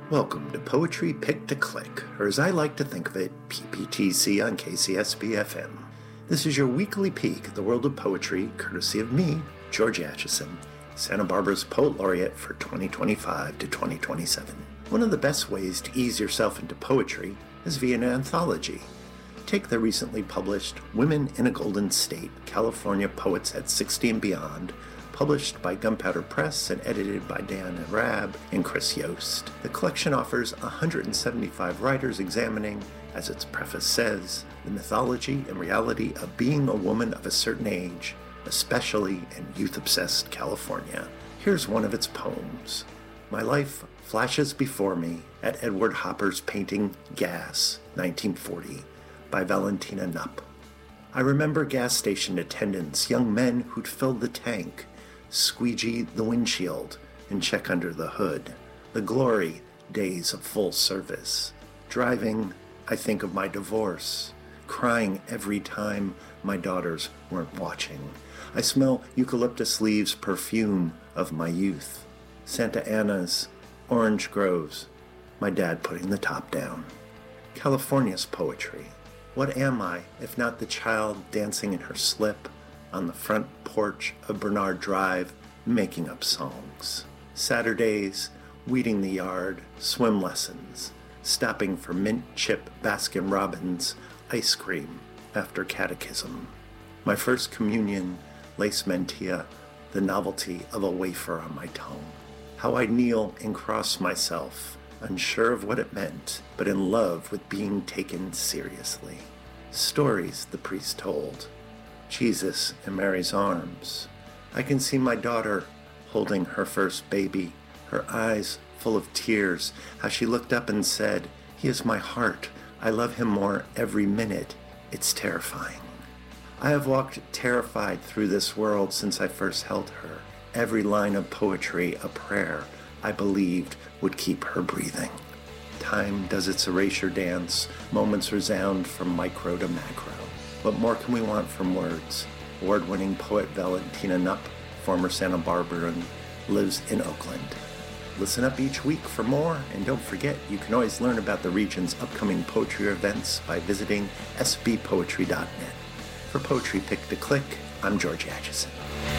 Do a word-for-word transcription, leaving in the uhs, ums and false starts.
Welcome to Poetry Pick to Click, or as I like to think of it, P P T C on K C S B F M. This is your weekly peek at the world of poetry, courtesy of me, George Acheson, Santa Barbara's Poet Laureate for twenty twenty-five to twenty twenty-seven. One of the best ways to ease yourself into poetry is via an anthology. Take the recently published Women in a Golden State, California Poets at sixty and Beyond, published by Gunpowder Press and edited by Dan Arab and Chris Yost. The collection offers one hundred seventy-five writers examining, as its preface says, the mythology and reality of being a woman of a certain age, especially in youth-obsessed California. Here's one of its poems. My life flashes before me at Edward Hopper's painting Gas, nineteen forty, by Valentina Knupp. I remember gas station attendants, young men who'd fill the tank, squeegee the windshield, and check under the hood. The glory days of full service. Driving, I think of my divorce. Crying every time my daughters weren't watching. I smell eucalyptus leaves perfume of my youth. Santa Ana's, orange groves, my dad putting the top down. California's poetry. What am I if not the child dancing in her slip on the front porch of Bernard Drive, making up songs? Saturdays, weeding the yard, swim lessons, stopping for mint chip Baskin Robbins ice cream after catechism. My first communion, lace mantilla, the novelty of a wafer on my tongue. How I kneel and cross myself, unsure of what it meant, but in love with being taken seriously. Stories the priest told. Jesus in Mary's arms. I can see my daughter holding her first baby, her eyes full of tears, how she looked up and said, "He is my heart. I love him more every minute. It's terrifying." I have walked terrified through this world since I first held her. Every line of poetry a prayer I believed would keep her breathing. Time does its erasure dance, moments resound from micro to macro. What more can we want from words? Award-winning poet Valentina Knupp, former Santa Barbaran, lives in Oakland. Listen up each week for more, and don't forget, you can always learn about the region's upcoming poetry events by visiting s b poetry dot net. For Poetry Pick to Click, I'm George Acheson.